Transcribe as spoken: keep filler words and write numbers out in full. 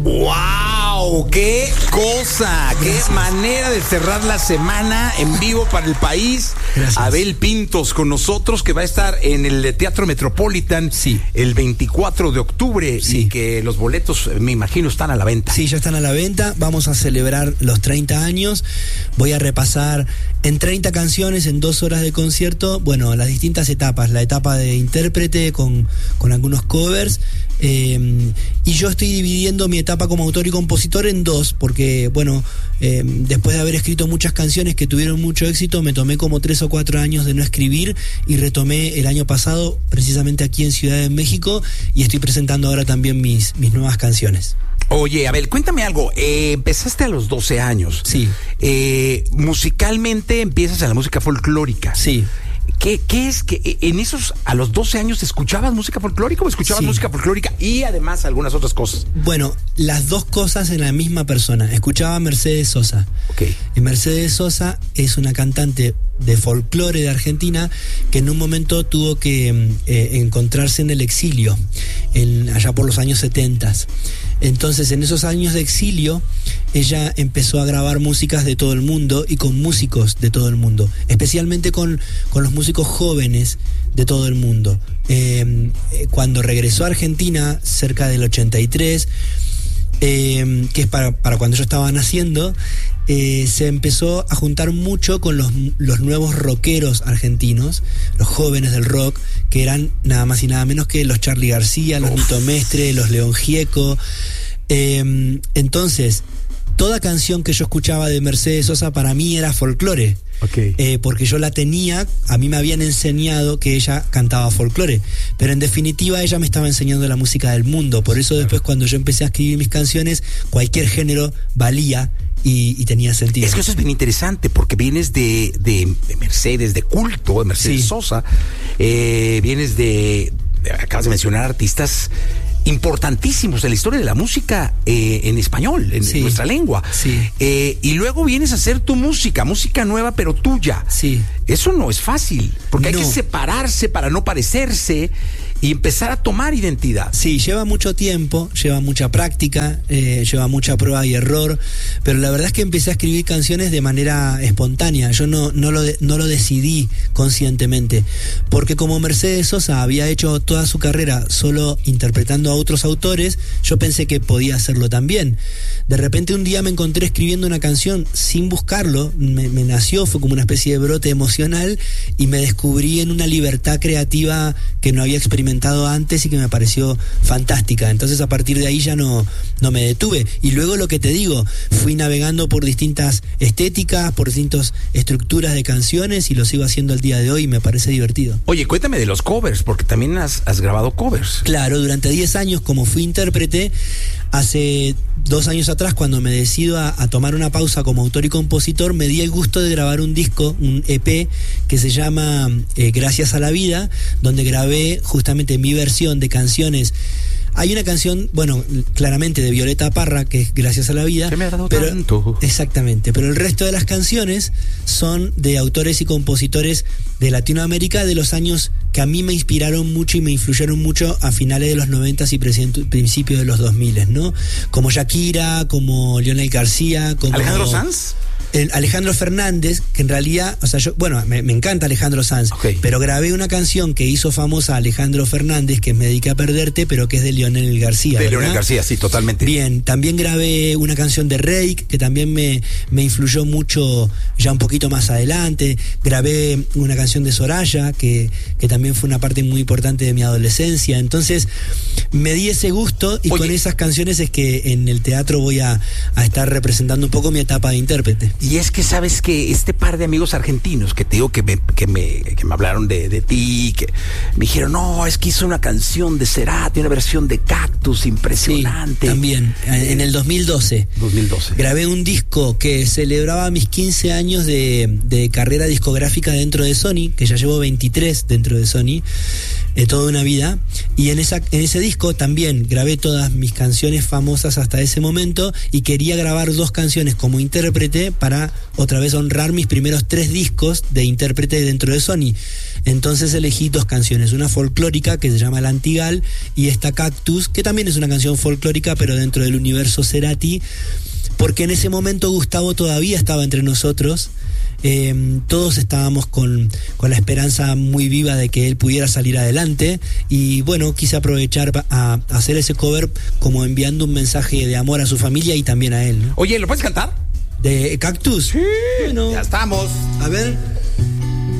¡Wow! ¡Qué cosa! ¡Qué Gracias. Manera de cerrar la semana en vivo para el país! Gracias. Abel Pintos con nosotros, que va a estar en el Teatro Metropolitan sí. el veinticuatro de octubre sí. y que los boletos, me imagino, están a la venta. Sí, ya están a la venta. Vamos a celebrar los treinta años. Voy a repasar en treinta canciones, en dos horas de concierto, bueno, las distintas etapas. La etapa de intérprete con, con algunos covers. Eh, y yo estoy dividiendo mi etapa como autor y compositor en dos, porque bueno, eh, después de haber escrito muchas canciones que tuvieron mucho éxito, me tomé como tres o cuatro años de no escribir y retomé el año pasado precisamente aquí en Ciudad de México, y estoy presentando ahora también mis, mis nuevas canciones. Oye, Abel, cuéntame algo. Eh, empezaste a los doce años. Sí. Eh, musicalmente empiezas en la música folclórica. Sí. ¿Qué, ¿Qué es que en esos, a los doce años, escuchabas música folclórica o escuchabas sí. música folclórica y además algunas otras cosas? Bueno, las dos cosas en la misma persona. Escuchaba a Mercedes Sosa. Okay. Y Mercedes Sosa es una cantante de folclore de Argentina que en un momento tuvo que eh, encontrarse en el exilio, en, allá por los años setenta. Entonces, en esos años de exilio, ella empezó a grabar músicas de todo el mundo y con músicos de todo el mundo, especialmente con, con los músicos jóvenes de todo el mundo. Eh, cuando regresó a Argentina, cerca del ochenta y tres, eh, que es para, para cuando yo estaba naciendo, eh, se empezó a juntar mucho con los, los nuevos rockeros argentinos, los jóvenes del rock, que eran nada más y nada menos que los Charly García, los Nito Mestre, los León Gieco. Eh, entonces, toda canción que yo escuchaba de Mercedes Sosa para mí era folclore. Okay. Eh, porque yo la tenía, a mí me habían enseñado que ella cantaba folclore, pero en definitiva ella me estaba enseñando la música del mundo. Por eso después, cuando yo empecé a escribir mis canciones, cualquier género valía y, y tenía sentido. Es que eso es bien interesante, porque vienes de, de, de Mercedes, de culto, de Mercedes sí. Sosa, eh, vienes de, de, acabas de mencionar artistas importantísimos en la historia de la música eh, en español, en sí. nuestra lengua. Sí. Eh, y luego vienes a hacer tu música, música nueva, pero tuya. Sí. Eso no es fácil, porque no. hay que separarse para no parecerse y empezar a tomar identidad. Sí, lleva mucho tiempo, lleva mucha práctica, eh, lleva mucha prueba y error, pero la verdad es que empecé a escribir canciones de manera espontánea. Yo no, no, lo, de, no lo decidí conscientemente, porque como Mercedes Sosa había hecho toda su carrera solo interpretando a otros autores, yo pensé que podía hacerlo también. De repente un día me encontré escribiendo una canción sin buscarlo, me, me nació, fue como una especie de brote emocional, y me descubrí en una libertad creativa que no había experimentado antes y que me pareció fantástica. Entonces, a partir de ahí ya no, no me detuve. Y luego, lo que te digo, fui navegando por distintas estéticas, por distintas estructuras de canciones, y lo sigo haciendo al día de hoy y me parece divertido. Oye, cuéntame de los covers, porque también has, has grabado covers. Claro, durante diez años, como fui intérprete, hace dos años atrás, cuando me decido a, a tomar una pausa como autor y compositor, me di el gusto de grabar un disco, un E P, que se llama eh, Gracias a la Vida, donde grabé justamente mi versión de canciones. Hay una canción, bueno, claramente de Violeta Parra, que es Gracias a la Vida. Que me ha dado pero, tanto. Exactamente, pero el resto de las canciones son de autores y compositores de Latinoamérica de los años que a mí me inspiraron mucho y me influyeron mucho a finales de los noventas y principios de los dos miles, ¿no? Como Shakira, como Lionel García, como Alejandro Sanz. El Alejandro Fernández, que en realidad, o sea, yo, bueno, me, me encanta Alejandro Sanz, okay. pero grabé una canción que hizo famosa a Alejandro Fernández, que es Me dediqué a perderte, pero que es de Lionel García. De ¿verdad? Lionel García, sí, totalmente. Bien, también grabé una canción de Reik, que también me, me influyó mucho ya un poquito más adelante. Grabé una canción de Soraya, que, que también fue una parte muy importante de mi adolescencia. Entonces, me di ese gusto, y Oye, con esas canciones es que en el teatro voy a, a estar representando un poco mi etapa de intérprete. Y es que sabes que este par de amigos argentinos que te digo que me, que me, que me hablaron de, de ti, que me dijeron, no, es que hizo una canción de Cerati, una versión de Cactus impresionante. Sí, también, en el dos mil doce. dos mil doce. Grabé un disco que celebraba mis quince años de, de carrera discográfica dentro de Sony, que ya llevo veintitrés dentro de Sony. eh, toda una vida. Y en, esa, en ese disco también grabé todas mis canciones famosas hasta ese momento y quería grabar dos canciones como intérprete para otra vez honrar mis primeros tres discos de intérprete dentro de Sony. Entonces elegí dos canciones, una folclórica que se llama La Antigal y esta Cactus, que también es una canción folclórica pero dentro del universo Cerati, porque en ese momento Gustavo todavía estaba entre nosotros. Eh, todos estábamos con, con la esperanza muy viva de que él pudiera salir adelante y bueno, quise aprovechar a, a hacer ese cover como enviando un mensaje de amor a su familia y también a él, ¿no? Oye, ¿lo puedes cantar? ¿De Cactus? Sí, bueno, ya estamos. A ver.